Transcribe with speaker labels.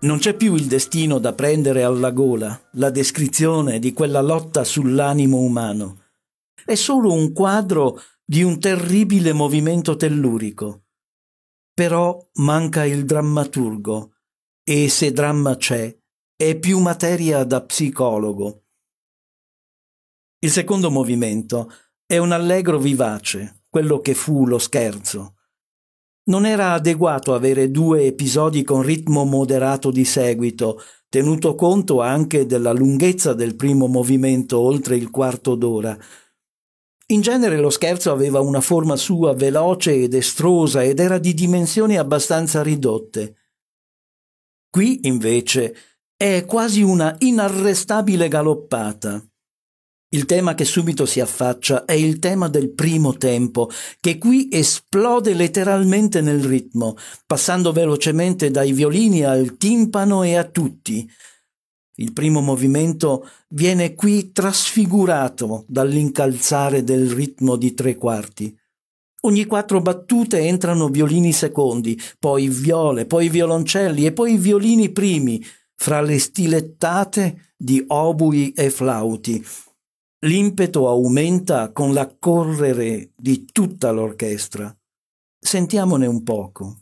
Speaker 1: Non c'è più il destino da prendere alla gola, la descrizione di quella lotta sull'animo umano. È solo un quadro di un terribile movimento tellurico. Però manca il drammaturgo, e se dramma c'è, è più materia da psicologo. Il secondo movimento è un allegro vivace, quello che fu lo scherzo. Non era adeguato avere 2 episodi con ritmo moderato di seguito, tenuto conto anche della lunghezza del primo movimento oltre il quarto d'ora. In genere lo scherzo aveva una forma sua veloce ed estrosa ed era di dimensioni abbastanza ridotte. Qui, invece, è quasi una inarrestabile galoppata. Il tema che subito si affaccia è il tema del primo tempo, che qui esplode letteralmente nel ritmo, passando velocemente dai violini al timpano e a tutti. Il primo movimento viene qui trasfigurato dall'incalzare del ritmo di 3/4. Ogni 4 battute entrano violini secondi, poi viole, poi violoncelli e poi violini primi, fra le stilettate di obui e flauti. L'impeto aumenta con l'accorrere di tutta l'orchestra. Sentiamone un poco.